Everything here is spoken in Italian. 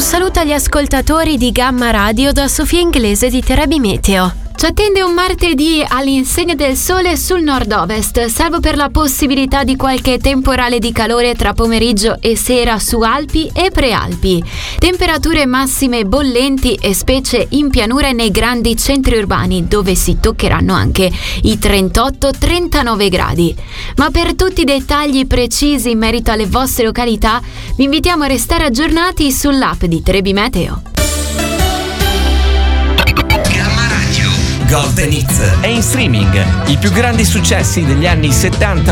saluto agli ascoltatori di Gamma Radio da Sofia Inglese di Terabi Meteo. Ci attende un martedì all'insegna del sole sul nord-ovest, salvo per la possibilità di qualche temporale di calore tra pomeriggio e sera su Alpi e Prealpi. Temperature massime bollenti e specie in pianura e nei grandi centri urbani, dove si toccheranno anche i 38-39 gradi. Ma per tutti i dettagli precisi in merito alle vostre località, vi invitiamo a restare aggiornati sull'app di Terabi Meteo. Golden Hits è in streaming. I più grandi successi degli anni 70,